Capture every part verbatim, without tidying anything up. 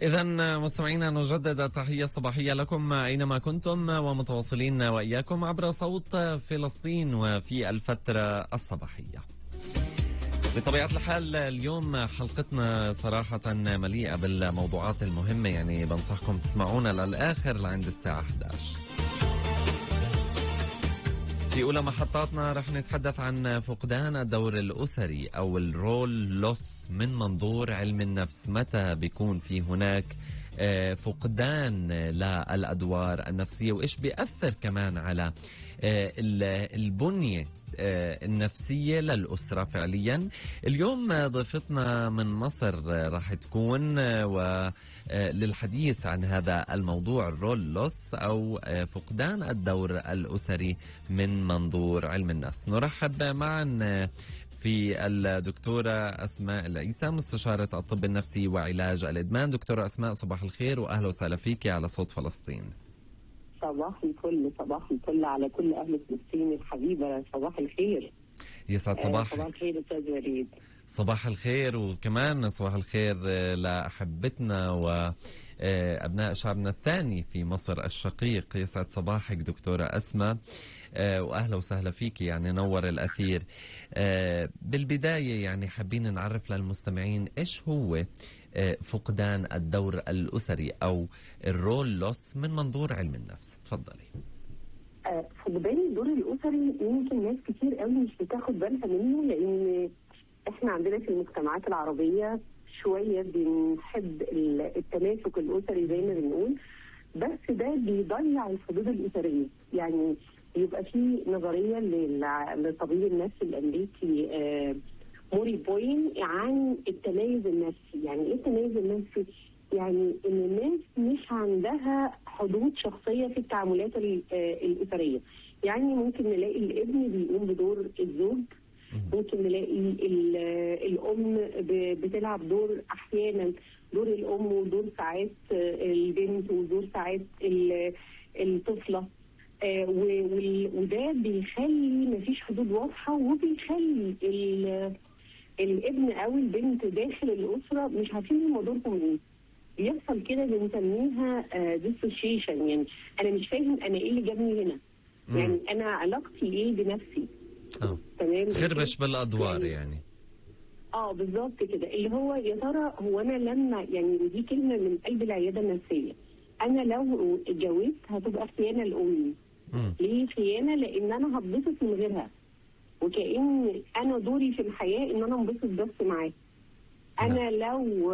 إذا مستمعينا نجدد التحية الصباحية لكم أينما كنتم، ومتواصلين وإياكم عبر صوت فلسطين وفي الفترة الصباحية. بطبيعة الحال اليوم حلقتنا صراحة مليئة بالموضوعات المهمة، يعني بنصحكم تسمعونا للآخر لعند الساعة إحدى عشر. في أولى محطاتنا رح نتحدث عن فقدان الدور الأسري أو الرول لوس من منظور علم النفس. متى بيكون في هناك فقدان للأدوار النفسية، وإيش بيأثر كمان على البنية النفسية للأسرة فعليا. اليوم ضيفتنا من مصر راح تكون وللحديث عن هذا الموضوع، الرول لوس أو فقدان الدور الأسري من منظور علم النفس. نرحب معا في الدكتورة أسماء العيسى، مستشارة الطب النفسي وعلاج الإدمان. دكتورة أسماء، صباح الخير وأهلا وسهلا فيك على صوت فلسطين. صباح الفل، صباح الفل على كل أهل فلسطين الحبيبة، صباح الخير. يسعد صباحك. صباح الخير أستاذ وليد. صباح الخير، وكمان صباح الخير لأحبتنا وأبناء شعبنا الثاني في مصر الشقيق. يسعد صباحك دكتورة أسماء، وأهلا وسهلا فيك، يعني نور الأثير. بالبداية يعني حابين نعرف للمستمعين إيش هو فقدان الدور الأسري أو الرول لوس من منظور علم النفس. تفضلي. فقدان الدور الأسري يمكن ناس كتير قوي مش بتاخد بالها منه، لأن احنا عندنا في المجتمعات العربية شوية بنحب التماسك الأسري زي ما بنقول، بس ده بيضيع الحدود الأسرية. يعني يبقى في نظرية للطبيب النفسي الأمريكي آه موري بوين عن التميز النفسي. يعني ايه التميز النفسي؟ يعني ان الناس مش عندها حدود شخصية في التعاملات الأسرية. يعني ممكن نلاقي الابن بيقوم بدور الزوج، ممكن نلاقي الأم بتلعب دور أحيانا دور الأم، ودور ساعات البنت، ودور ساعات الطفلة. آه وده بيخلي مفيش حدود واضحة، وبيخلي الابن أو البنت داخل الأسرة مش عارفين هم دورهم ايه. بيحصل كده بنسميها ديسوشيشن، آه يعني أنا مش فاهم أنا إيه اللي جابني هنا. مم. يعني أنا علاقتي إيه بنفسي. اه تمام، تخربش بالأدوار يعني, يعني. اه بالظبط كده، اللي هو يا ترى هو أنا لما يعني ودي كلمة من قلب العيادة النفسية، أنا لو اتجوزت هتبقى خيانة لأمي. ليه خيانة؟ لأن أنا هتبسط من غيرها، وكأن أنا دوري في الحياة إن أنا انبسط بس معاه. أنا لو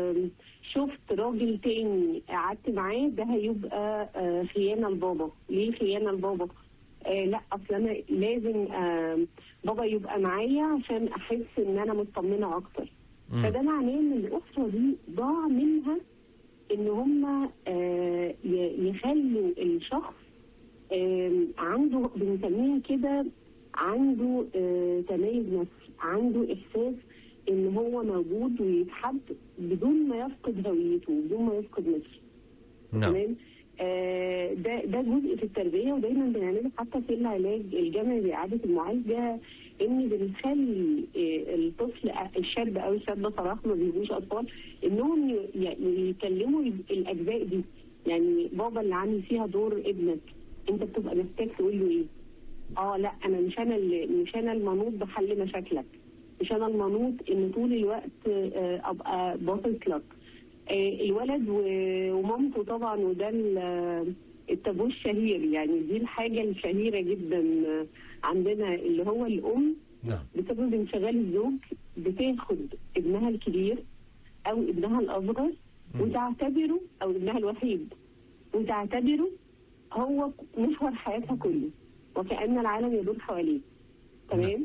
شفت راجل تاني قعدت معاه ده هيبقى خيانة لبابا. ليه خيانة لبابا؟ آه لا أصل أنا لازم آه بابا يبقى معايا عشان أحس إن أنا مطمنة أكتر. م. فده معناه إن الأسرة دي ضاع منها إن هم آه يخلوا الشخص آه عنده بنسميه كده عنده آه تميز نفسي، عنده إحساس إن هو موجود ويتحب بدون ما يفقد هويته، بدون ما يفقد نفسه. تمام؟ آه ده ده جزء في التربية، ودايما بنعمله حتى في العلاج الجمعي بإعادة المعالجة، إن بنخلي آه الطفل الشاب أو الشابة، صراحة ما بيبقوش أطفال، إنهم يكلموا الأجزاء دي. يعني بابا اللي عامل فيها دور ابنك، أنت بتبقى محتاج تقول له إيه؟ آه لا أنا مش أنا اللي مش أنا المنوط بحل مشاكلك، مش أنا المنوط إن طول الوقت آه أبقى باصص لك. الولد ومامته طبعا، وده التابو الشهير، يعني دي الحاجة الشهيرة جدا عندنا، اللي هو الأم بسبب انشغال الزوج بتاخد ابنها الكبير أو ابنها الأصغر وتعتبره، أو ابنها الوحيد، وتعتبره هو محور حياتها كله، وكأن العالم يدور حواليه. تمام؟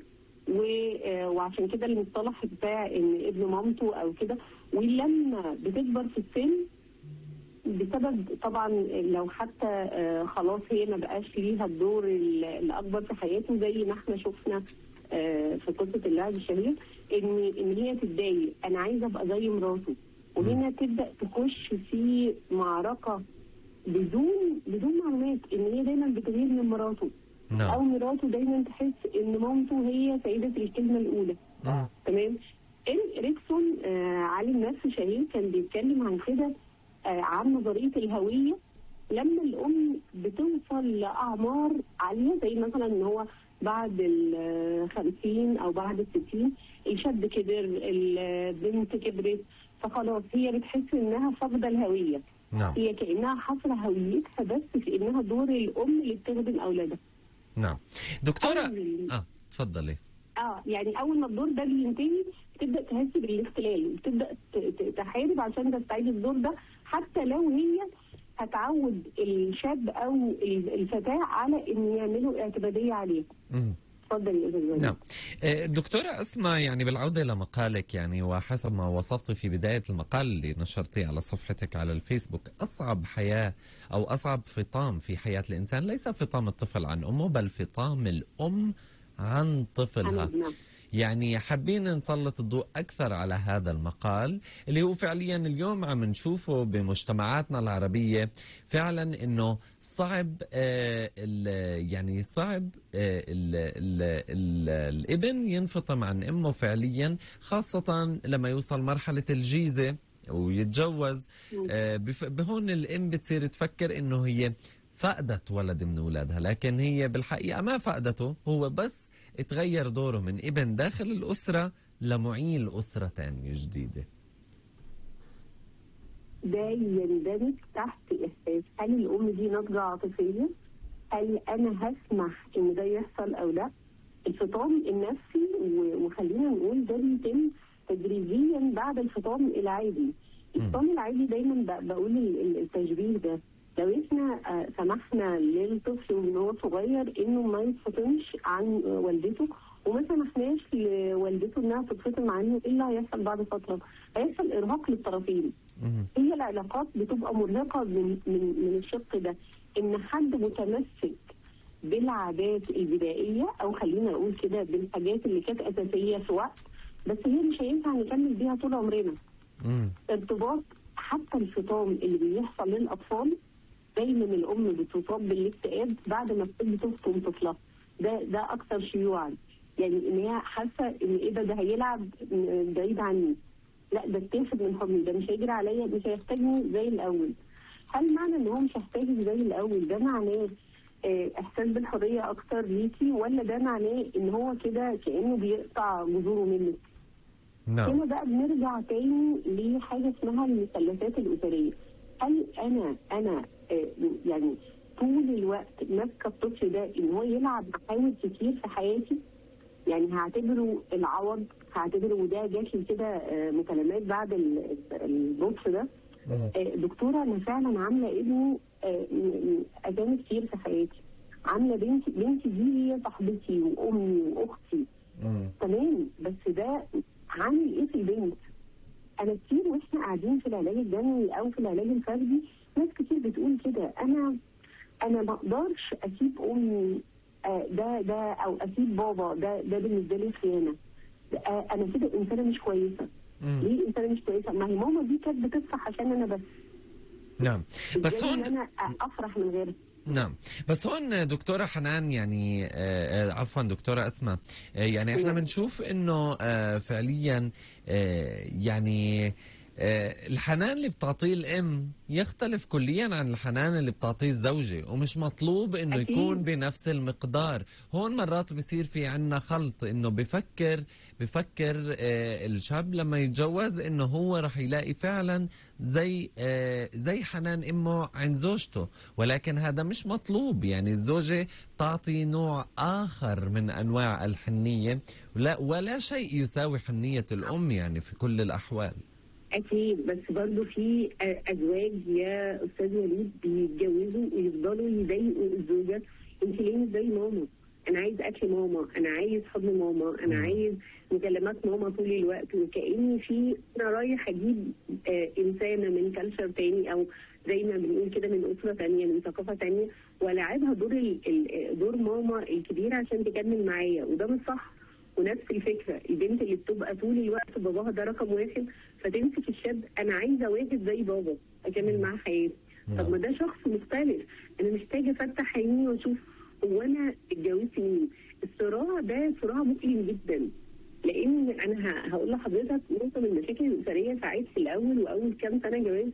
وعشان كده المصطلح بتاع ان ابن مامته او كده. ولما بتكبر في السن بسبب طبعا لو حتى خلاص هي ما بقاش ليها الدور الاكبر في حياته، زي ما احنا شفنا في قصه اللاعب الشهير، ان ان هي تتضايق، انا عايزه ابقى زي مراته، وهنا تبدا تخش في معركه بدون بدون معلومات، ان هي دايما بتغير من مراته. no. او مراته دايما تحس ان مامته هي سيدة الكلمة الاولى. mm. تمام. إريكسون آه عالم نفس شهير كان بيتكلم عن كده، عن نظريه الهويه لما الام بتوصل لاعمار عاليه، زي مثلا ان هو بعد ال خمسين او بعد ال ستين الشاب كبر، البنت كبرت، فخلاص هي بتحس انها فاقده الهويه. نعم. هي كانها حاصره هويتها بس في انها دور الام اللي بتخدم اولادها. نعم دكتوره اه تفضلي. اه يعني اول ما الدور ده بينتهي بتبدا تحس بالاختلال، بتبدا تحارب عشان تستعيد الدور ده، حتى لو هي هتعود الشاب او الفتاه على ان يعملوا اعتماديه عليه. اتفضل يا استاذ. نعم دكتورة أسماء، يعني بالعودة لمقالك، يعني وحسب ما وصفتي في بداية المقال اللي نشرتيه على صفحتك على الفيسبوك، أصعب حياة أو أصعب فطام في حياة الإنسان ليس فطام الطفل عن أمه، بل فطام الأم عن طفلها. يعني حابين نسلط الضوء أكثر على هذا المقال اللي هو فعليا اليوم عم نشوفه بمجتمعاتنا العربية، فعلا إنه صعب آه يعني صعب آه ال ال ال الابن ينفطم عن أمه فعليا، خاصة لما يوصل مرحلة الجيزة ويتجوز. آه بهون الأم بتصير تفكر إنه هي فقدت ولد من أولادها، لكن هي بالحقيقة ما فقدته، هو بس اتغير دوره من ابن داخل الأسرة لمعيل أسرة تانية جديدة. ده يندرج تحت إحساس هل الأم دي نضجة عاطفية؟ هل أنا هسمح إن ده يحصل أو لا؟ الفطام النفسي وخلينا نقول ده بيتم تدريجيا بعد الفطام العادي. الفطام العادي دايما بقول التشبيه ده، لو احنا سمحنا للطفل وان هو صغير انه ما يتفطمش عن والدته وما سمحناش لوالدته انها تتفطم عنه، ايه اللي هيحصل بعد فتره؟ هيحصل ارهاق للطرفين. هي العلاقات بتبقى مرهقه من من من الشق ده، ان حد متمسك بالعادات البدائيه او خلينا نقول كده بالحاجات اللي كانت اساسيه في وقت، بس هي مش هينفع نكمل بيها طول عمرنا. ارتباط حتى الفطام اللي بيحصل للاطفال، دايما الام بتصاب بالاكتئاب بعد ما بتفطم طفلها، ده ده اكثر شيوعا، يعني ان هي حاسه ان ايه ده ده هيلعب بعيد عني، لا ده اتاخد من حضني، ده مش هيجري عليا، مش هيحتاجني زي الاول. هل معنى ان هو مش هيحتاجني زي الاول ده معناه اه احساس بالحريه اكتر ليكي، ولا ده معناه ان هو كده كانه بيقطع جذوره منك؟ نعم. هنا بقى بنرجع تاني لحاجه اسمها المثلثات الاسريه. هل انا انا اه يعني طول الوقت ماسكه الطفل ده ان هو يلعب محاور كتير في حياتي، يعني هعتبره العوض، هعتبره، وده جات لي كده مكالمات بعد البوكس ده، دكتوره انا فعلا عامله ابني اذان كتير في حياتي، عامله بنتي بنتي دي هي صاحبتي وامي واختي. تمام، بس ده عامل ايه في البنت؟ انا كتير واحنا قاعدين في العلاج الجنوي او في العلاج الفردي ناس كتير بتقول كده، انا انا ما اقدرش اسيب امي ده ده او اسيب بابا، ده ده بالنسبه لي خيانه، انا كده انسانه مش كويسه. مم. ليه انسانه مش كويسه؟ ما هي ماما دي كانت بتفرح عشان انا بس. نعم بس هون انا افرح من غيرها. نعم بس هون دكتورة حنان، يعني آه عفوا دكتورة أسماء، آه يعني احنا بنشوف انه آه فعليا آه يعني آه الحنان اللي بتعطيه الام يختلف كليا عن الحنان اللي بتعطيه الزوجة، ومش مطلوب انه أكيد يكون بنفس المقدار. هون مرات بصير في عنا خلط، انه بفكر بفكر آه الشاب لما يتجوز انه هو رح يلاقي فعلا زي آه زي حنان امه عند زوجته، ولكن هذا مش مطلوب. يعني الزوجة تعطي نوع آخر من أنواع الحنية، ولا, ولا شيء يساوي حنية الأم يعني في كل الأحوال. أكيد، بس برضو في أزواج يا أستاذ وليد بيتجوزوا ويفضلوا يضايقوا الزوجة، أنت ليه مش زي ماما؟ أنا عايز أكل ماما، أنا عايز حضن ماما، أنا م. عايز مكالمات ماما طول الوقت، وكأني في أنا رايح أجيب آه إنسانة من كلتشر تاني، أو زي ما بنقول كده من أسرة تانية، من ثقافة تانية، وألعبها دور ال دور ماما الكبيرة عشان تكمل معايا، وده مش صح. ونفس الفكره البنت اللي بتبقى طول الوقت باباها ده رقم واحد، فتمسك الشاب انا عايزه واحد زي بابا اكمل معاه حياتي. طب ما ده شخص مختلف، انا محتاجه افتح عيني واشوف هو انا اتجوزت مين. الصراع ده صراع مؤلم جدا، لان انا هقول لحضرتك نقطه من المشاكل الاسريه ساعات في الاول واول كام سنه جواز،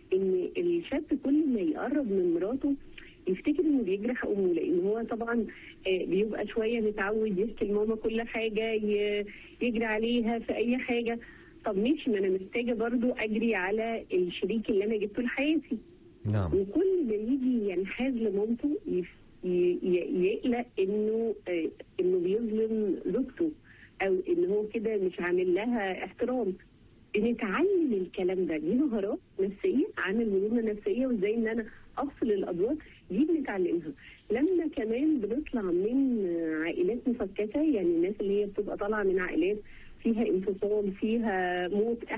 ان الشاب كل ما يقرب من مراته يفتكر انه بيجرح امه، لان هو طبعا بيبقى شويه متعود يحكي لماما كل حاجه، يجري عليها في اي حاجه. طب ماشي، ما انا محتاجه برضو اجري على الشريك اللي انا جبته لحياتي. نعم. وكل ما يجي ينحاز لمامته يقلق انه انه بيظلم زوجته، او ان هو كده مش عامل لها احترام. بنتعلم الكلام ده، دي مهارات نفسيه عن المرونه النفسيه، وازاي ان انا افصل الادوار، دي بنتعلمها. لما كمان بنطلع من عائلات مفككه، يعني الناس اللي هي بتبقى طالعه من عائلات فيها انفصال، فيها موت،